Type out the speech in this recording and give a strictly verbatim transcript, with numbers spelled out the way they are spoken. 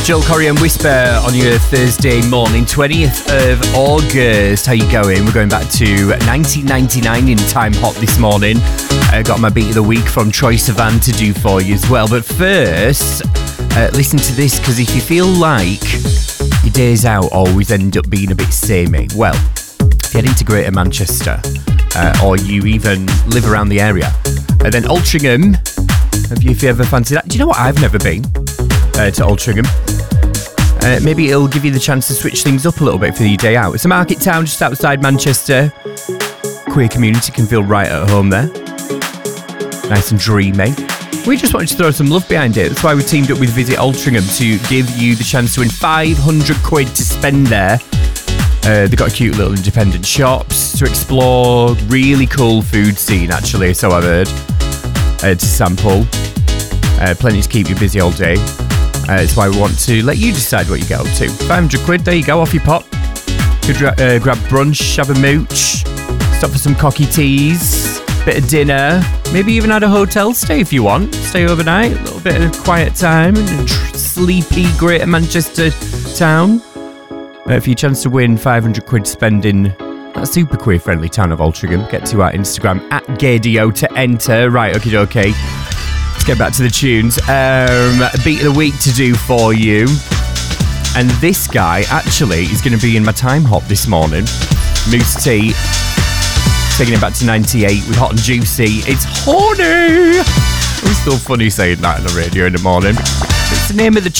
Joel Corey and Whisper on your Thursday morning, twentieth of August. How you going? We're going back to nineteen ninety-nine in Time Hop this morning. I got my beat of the week from Troye Sivan to do for you as well. But first, uh, listen to this, because if you feel like your days out always end up being a bit samey, well, if you head into Greater Manchester, uh, or you even live around the area, and then Altrincham, have you, if you ever fancy that? Do you know what? I've never been uh, to Altrincham. Uh, maybe it'll give you the chance to switch things up a little bit for your day out. It's a market town just outside Manchester. Queer community can feel right at home there. Nice and dreamy. We just wanted to throw some love behind it. That's why we teamed up with Visit Altrincham to give you the chance to win five hundred quid to spend there. Uh, they've got a cute little independent shops to explore. Really cool food scene, actually, so I've heard. Uh, to sample. Uh, plenty to keep you busy all day. Uh, that's why we want to let you decide what you get up to. five hundred quid, there you go, off your pop. Could uh, grab brunch, have a mooch, stop for some cocky teas, bit of dinner, maybe even had a hotel stay if you want. Stay overnight, a little bit of quiet time in a tr- sleepy Greater Manchester town. Uh, for your chance to win five hundred quid spending that super queer friendly town of Altrincham, get to our Instagram at Gadio to enter. Right, okie dokie. Let's get back to the tunes. Um, beat of the week to do for you. And this guy actually is going to be in my Time Hop this morning. Moose T. Taking it back to ninety-eight with Hot and Juicy. It's horny! It was still funny saying that on the radio in the morning. It's the name of the